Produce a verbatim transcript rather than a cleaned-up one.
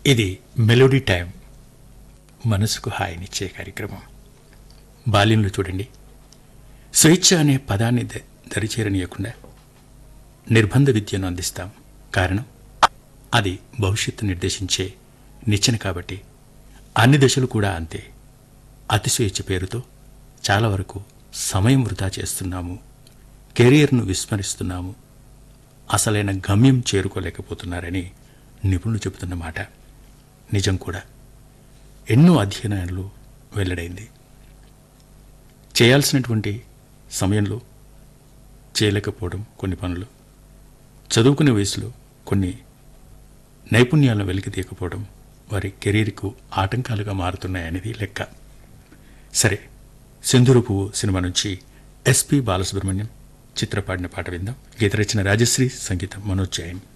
ఇది melody time, మనసుకు హాయినిచ్చే కార్యక్రమం. బాల్యంలో చూడండి, స్వేచ్ఛ అనే పదాన్ని ద దరిచేరనీయకుండా నిర్బంధ విద్యను అందిస్తాం. కారణం, అది భవిష్యత్తు నిర్దేశించే నిచ్చెన కాబట్టి. అన్ని దశలు కూడా అంతే. అతి స్వేచ్ఛ పేరుతో చాలా వరకు సమయం వృధా చేస్తున్నాము, కెరియర్ను విస్మరిస్తున్నాము, అసలైన గమ్యం చేరుకోలేకపోతున్నారని నిపుణులు చెబుతున్న మాట నిజం కూడా. ఎన్నో అధ్యయనాలు వెల్లడైంది. చేయాల్సినటువంటి సమయంలో చేయలేకపోవడం కొన్ని పనులు, చదువుకునే వయసులో కొన్ని నైపుణ్యాలను వెలికి తీయకపోవడం వారి కెరీర్కు ఆటంకాలుగా మారుతున్నాయనేది లెక్క. సరే, సింధూర పువ్వు సినిమా నుంచి ఎస్పి బాలసుబ్రహ్మణ్యం చిత్రపాడిన పాట విందాం. గీత రచన రాజశ్రీ, సంగీతం మనోజ్ జైన్.